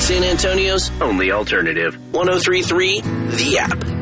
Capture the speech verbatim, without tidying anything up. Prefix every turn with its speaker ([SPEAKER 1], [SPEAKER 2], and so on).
[SPEAKER 1] San Antonio's only alternative. one oh three point three The App.